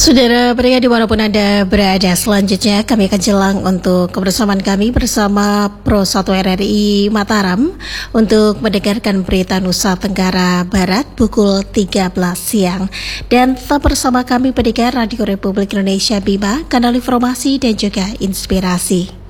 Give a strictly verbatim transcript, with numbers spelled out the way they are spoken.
Saudara pendengar dimanapun Anda berada, selanjutnya kami akan jelang untuk kebersamaan kami bersama Pro satu R R I Mataram untuk mendengarkan berita Nusa Tenggara Barat pukul tiga belas siang. Dan tetap bersama kami pendengar Radio Republik Indonesia Bima, kanal informasi dan juga inspirasi.